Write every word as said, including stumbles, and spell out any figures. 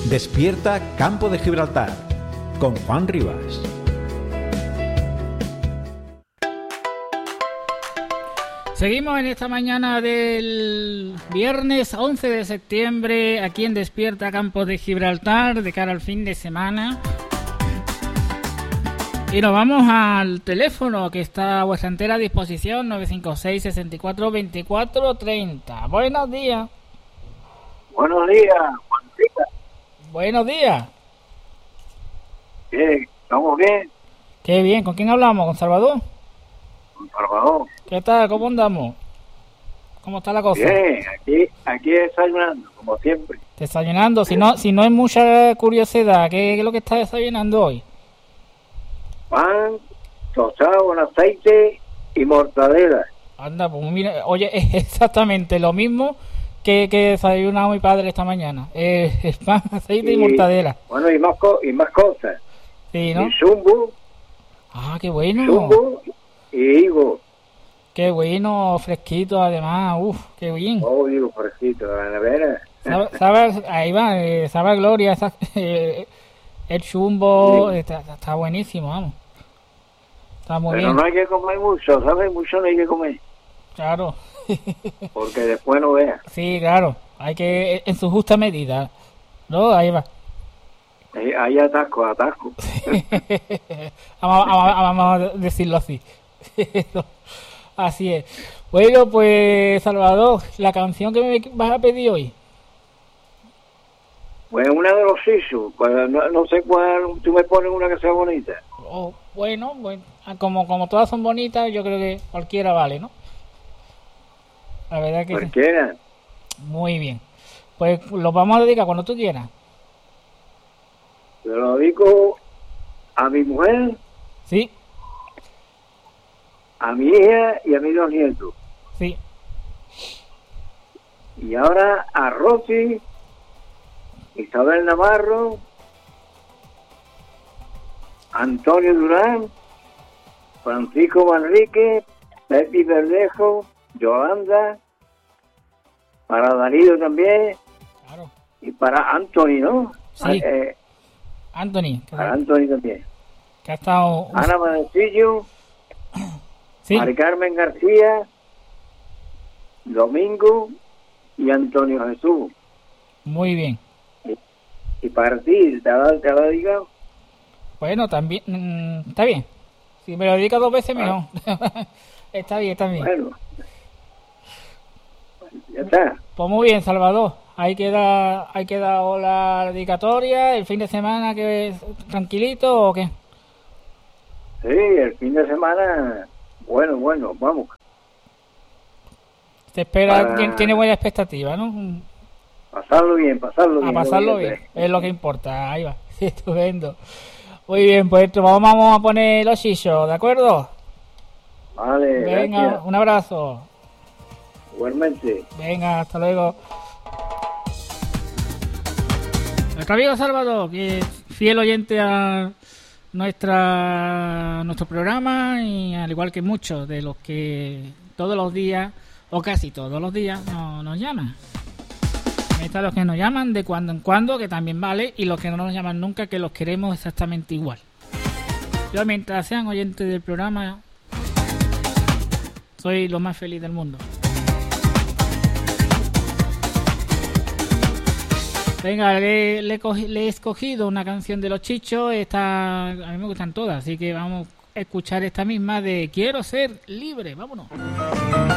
Despierta Campo de Gibraltar con Juan Rivas. Seguimos en esta mañana del viernes once de septiembre aquí en Despierta Campo de Gibraltar de cara al fin de semana. Y nos vamos al teléfono que está a vuestra entera disposición, nueve cinco seis, seis cuatro, dos cuatro tres cero. Buenos días. Buenos días, Juancita. Buenos días. ¿Qué? ¿Estamos bien? Qué bien. ¿Con quién hablamos? ¿Con Salvador? Con Salvador. ¿Qué tal? ¿Cómo andamos? ¿Cómo está la cosa? Bien, aquí, aquí desayunando, como siempre. Desayunando. Si no, si no es mucha curiosidad, ¿qué es lo que está desayunando hoy? Pan tostado con aceite y mortadela. Anda, pues mira, oye, es exactamente lo mismo que, que desayunado mi padre esta mañana. Eh, es pan, aceite y, y mortadela. Bueno, y más, co- y más cosas. Sí, ¿no? Y zumbo. Ah, qué bueno. Zumbo y higo. Qué bueno, fresquito además. Uf, qué bien. Oh, digo, fresquito, la nevera. Sabe, sabe, ahí va, eh, sabe a gloria. Esa, eh, el chumbo Sí. está, está buenísimo, vamos. Está muy Pero bien. no hay que comer mucho, ¿sabes? Mucho no hay que comer. Claro. Porque después no veas. Sí, claro. Hay que, en su justa medida. ¿No? Ahí va. Ahí hay atasco, atasco. vamos, vamos, vamos a decirlo así. Así es. Bueno, pues Salvador, la canción que me vas a pedir hoy. Pues una de los Sisu, pues no, no sé cuál, tú me pones una que sea bonita. Oh, bueno, bueno, como, como todas son bonitas, yo creo que cualquiera vale, ¿no? La verdad que sí. Cualquiera. Muy bien. Pues lo vamos a dedicar cuando tú quieras. Se lo dedico a mi mujer, Sí, a mi hija y a mis dos nietos. sí. Y ahora a Rosy, Isabel Navarro, Antonio Durán, Francisco Manrique, Pepi Verdejo, Yolanda, para Darío también, Claro. y para Anthony, ¿no? Sí. Eh, Anthony, que, para Anthony también. que ha estado... Ana Manecillo, Sí, Mari Carmen García, Domingo y Antonio Jesús. muy bien. Y para ti, ¿te la, te la digo? Bueno, también... mm, está bien. Si me lo dedicas dos veces, mejor. Está bien, está bien. Bueno, ya está. Pues muy bien, Salvador. Ahí queda, ahí queda la dedicatoria. El fin de semana que es tranquilito o qué. Sí, el fin de semana, bueno, bueno, vamos. Te espera, Para- tien- tiene buena expectativa, ¿no? Pasarlo bien, pasarlo bien. A pasarlo lo bien, que- es lo que importa. Ahí va. Estupendo. Muy bien, pues vamos, vamos a poner los chichos, ¿de acuerdo? Vale, Venga, gracias. un abrazo. Igualmente. Venga, hasta luego. Nuestro amigo Salvador, que es fiel oyente a nuestra nuestro programa y al igual que muchos de los que todos los días o casi todos los días nos, nos llaman. Están los que nos llaman de cuando en cuando, que también vale, y los que no nos llaman nunca, que los queremos exactamente igual. Yo, mientras sean oyentes del programa, soy lo más feliz del mundo. Venga, le, le, cogi- le he escogido una canción de Los Chichos. Esta, a mí me gustan todas, así que vamos a escuchar esta misma de Quiero ser libre. Vámonos.